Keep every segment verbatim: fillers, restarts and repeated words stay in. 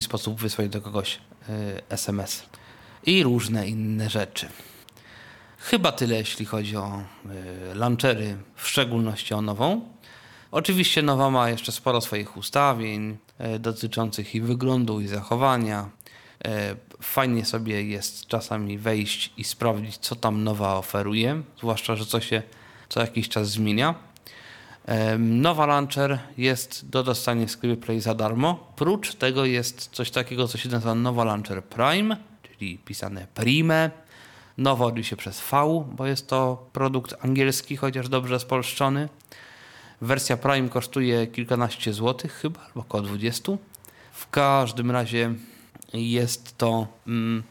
sposób wysłać do kogoś es em es i różne inne rzeczy. Chyba tyle, jeśli chodzi o launchery, w szczególności o Nową. Oczywiście Nowa ma jeszcze sporo swoich ustawień dotyczących i wyglądu, i zachowania. Fajnie sobie jest czasami wejść i sprawdzić, co tam Nowa oferuje, zwłaszcza, że co się co jakiś czas zmienia. Nowa Launcher jest do dostania w sklepie Play za darmo. Prócz tego jest coś takiego, co się nazywa Nowa Launcher Prime, czyli pisane Prime. Nowa odbywa się przez V, bo jest to produkt angielski, chociaż dobrze spolszczony. Wersja Prime kosztuje kilkanaście złotych chyba, albo około dwadzieścia. W każdym razie jest to mm,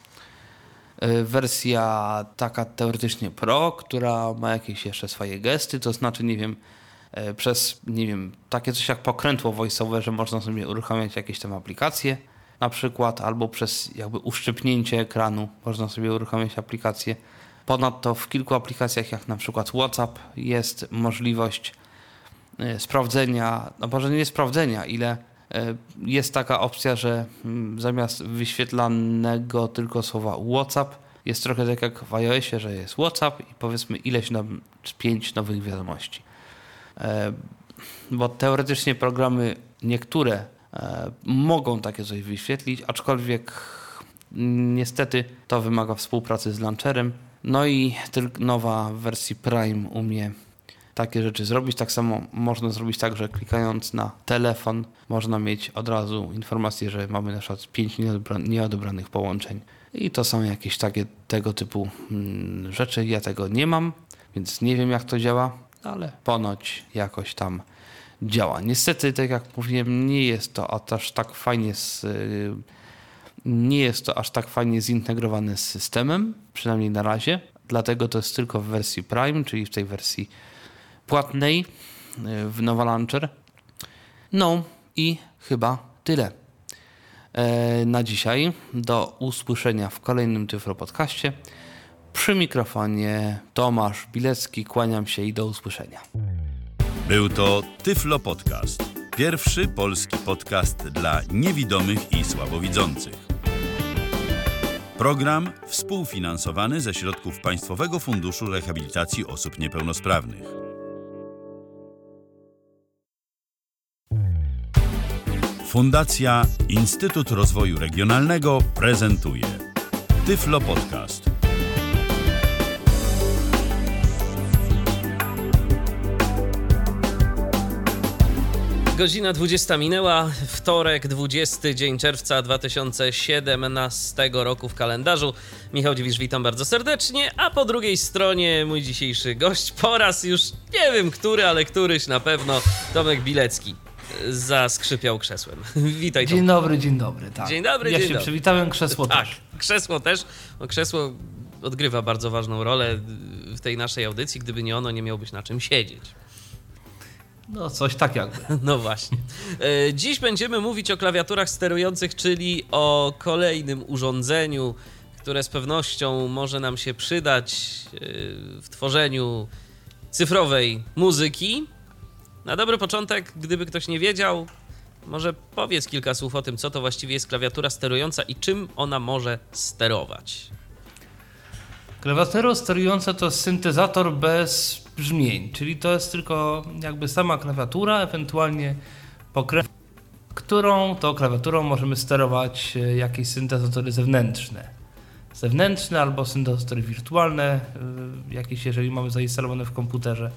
wersja taka teoretycznie Pro, która ma jakieś jeszcze swoje gesty, to znaczy, nie wiem, przez, nie wiem, takie coś jak pokrętło voiceover, że można sobie uruchamiać jakieś tam aplikacje na przykład, albo przez jakby uszczypnięcie ekranu można sobie uruchamiać aplikacje. Ponadto w kilku aplikacjach, jak na przykład WhatsApp, jest możliwość sprawdzenia, no może nie sprawdzenia, ile jest taka opcja, że zamiast wyświetlanego tylko słowa WhatsApp, jest trochę tak jak w iOSie, że jest WhatsApp i powiedzmy ileś no, pięć nowych wiadomości. Bo teoretycznie programy niektóre mogą takie coś wyświetlić, aczkolwiek niestety to wymaga współpracy z launcherem. No i tylko Nowa w wersji Prime umie takie rzeczy zrobić. Tak samo można zrobić tak, że klikając na telefon można mieć od razu informację, że mamy na przykład pięć nieodebranych połączeń. I to są jakieś takie tego typu rzeczy. Ja tego nie mam, więc nie wiem jak to działa, ale ponoć jakoś tam działa. Niestety, tak jak mówiłem, nie jest to aż tak fajnie z, nie jest to aż tak fajnie zintegrowane z systemem, przynajmniej na razie. Dlatego to jest tylko w wersji Prime, czyli w tej wersji płatnej w Nowa Launcher. No i chyba tyle na dzisiaj. Do usłyszenia w kolejnym Tyflo Podcaście. Przy mikrofonie Tomasz Bilecki. Kłaniam się i do usłyszenia. Był to Tyflo Podcast. Pierwszy polski podcast dla niewidomych i słabowidzących. Program współfinansowany ze środków Państwowego Funduszu Rehabilitacji Osób Niepełnosprawnych. Fundacja Instytut Rozwoju Regionalnego prezentuje Tyflo Podcast. Godzina dwudziesta minęła, wtorek, dwudziesty dzień czerwca dwa tysiące siedemnastego roku w kalendarzu. Michał Dziwisz, witam bardzo serdecznie, a po drugiej stronie mój dzisiejszy gość, po raz już nie wiem który, ale któryś na pewno, Tomek Bilecki. Zaskrzypiał krzesłem. Witaj, Tomek. Dzień dobry, dzień dobry. Tak. Dzień dobry, ja dzień się dobry. przywitałem, krzesło tak, też. Krzesło też, bo krzesło odgrywa bardzo ważną rolę w tej naszej audycji, gdyby nie ono, nie miałbyś na czym siedzieć. No coś tak jakby. No właśnie. Dziś będziemy mówić o klawiaturach sterujących, czyli o kolejnym urządzeniu, które z pewnością może nam się przydać w tworzeniu cyfrowej muzyki. Na dobry początek, gdyby ktoś nie wiedział, może powiedz kilka słów o tym, co to właściwie jest klawiatura sterująca i czym ona może sterować. Klawiatura sterująca to syntezator bez brzmień, czyli to jest tylko jakby sama klawiatura, ewentualnie pokrętła, którą to klawiaturą możemy sterować jakieś syntezatory zewnętrzne. Zewnętrzne albo syntezatory wirtualne, jakieś jeżeli mamy zainstalowane w komputerze.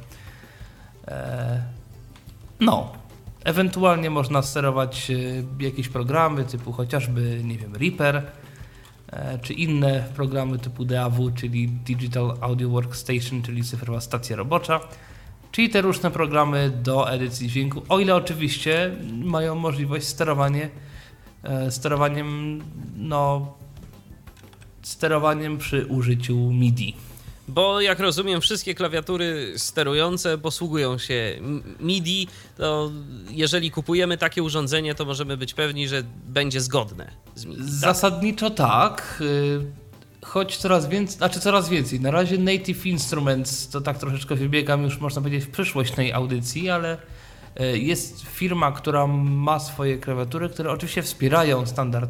No, ewentualnie można sterować jakieś programy typu chociażby, nie wiem, Reaper, czy inne programy typu D A W, czyli Digital Audio Workstation, czyli cyfrowa stacja robocza, czyli te różne programy do edycji dźwięku, o ile oczywiście mają możliwość sterowanie, sterowaniem, no, sterowaniem przy użyciu MIDI. Bo jak rozumiem, wszystkie klawiatury sterujące posługują się MIDI, to jeżeli kupujemy takie urządzenie, to możemy być pewni, że będzie zgodne z MIDI. Tak? Zasadniczo tak, choć coraz więcej, znaczy coraz więcej. Na razie Native Instruments, to tak troszeczkę wybiegam już można powiedzieć w przyszłość tej audycji, ale jest firma, która ma swoje klawiatury, które oczywiście wspierają standard